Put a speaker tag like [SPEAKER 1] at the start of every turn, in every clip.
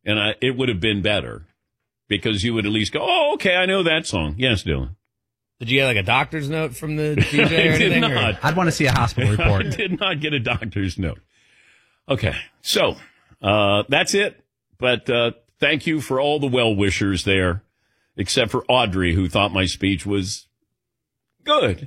[SPEAKER 1] And it would have been better because you would at least go, oh, okay, I know that song. Yes, Dylan.
[SPEAKER 2] Did you get like a doctor's note from the DJ or anything?
[SPEAKER 1] I did not.
[SPEAKER 3] I'd want to see a hospital report.
[SPEAKER 1] I did not get a doctor's note. Okay, so that's it. But thank you for all the well-wishers there, except for Audrey, who thought my speech was good.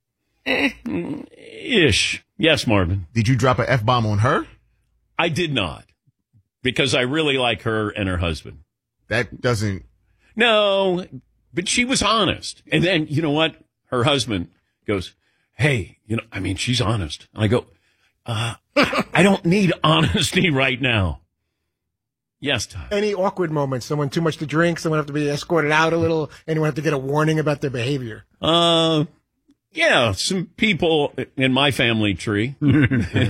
[SPEAKER 1] Ish. Yes, Marvin.
[SPEAKER 4] Did you drop an F-bomb on her?
[SPEAKER 1] I did not, because I really like her and her husband.
[SPEAKER 4] That doesn't...
[SPEAKER 1] No, but she was honest. And then, you know what? Her husband goes, hey, she's honest. And I go, I don't need honesty right now. Yes, Todd.
[SPEAKER 5] Any awkward moments? Someone too much to drink? Someone have to be escorted out a little? Anyone have to get a warning about their behavior?
[SPEAKER 1] Yeah, some people in my family tree. there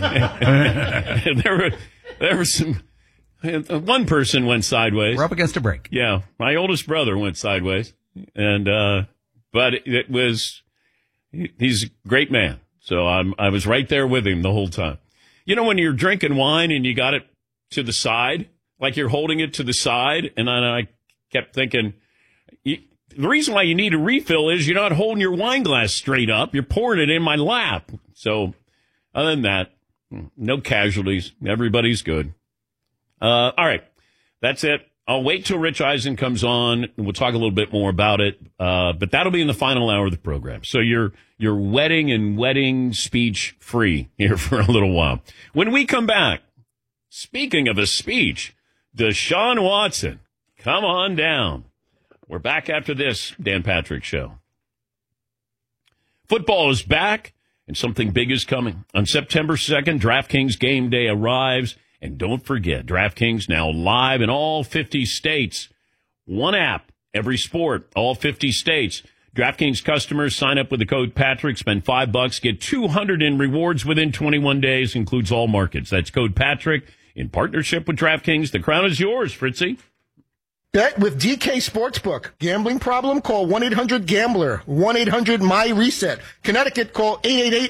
[SPEAKER 1] were some. One person went sideways.
[SPEAKER 3] We're up against a break.
[SPEAKER 1] Yeah, my oldest brother went sideways, and but it was he's a great man. So I was right there with him the whole time. You know, when you're drinking wine and you got it to the side, like you're holding it to the side, and then I kept thinking. The reason why you need a refill is you're not holding your wine glass straight up. You're pouring it in my lap. So other than that, no casualties. Everybody's good. All right. That's it. I'll wait till Rich Eisen comes on, and we'll talk a little bit more about it. But that'll be in the final hour of the program. So you're wedding speech free here for a little while. When we come back, speaking of a speech, Deshaun Watson, come on down. We're back after this Dan Patrick Show. Football is back, and something big is coming. On September 2nd, DraftKings Game Day arrives. And don't forget, DraftKings now live in all 50 states. One app, every sport, all 50 states. DraftKings customers sign up with the code Patrick, spend $5, get $200 in rewards within 21 days, includes all markets. That's code Patrick in partnership with DraftKings. The crown is yours, Fritzy.
[SPEAKER 5] Bet with DK Sportsbook. Gambling problem? Call 1-800-GAMBLER. 1-800-MY-RESET. Connecticut, call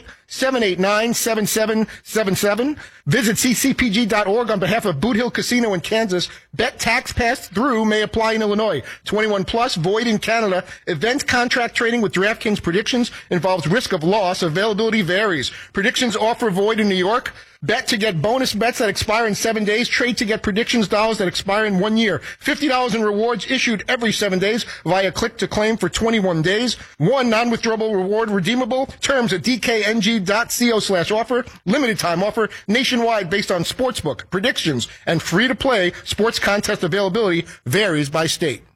[SPEAKER 5] 888-789-7777. Visit ccpg.org on behalf of Boot Hill Casino in Kansas. Bet tax passed through may apply in Illinois. 21 plus, void in Canada. Event contract trading with DraftKings predictions involves risk of loss. Availability varies. Predictions offer void in New York. Bet to get bonus bets that expire in 7 days. Trade to get predictions dollars that expire in 1 year. $50 in rewards issued every 7 days via click to claim for 21 days. One non-withdrawable reward redeemable. Terms at dkng.co/offer. Limited time offer. Nationwide based on sportsbook, predictions, and free-to-play sports contest availability varies by state.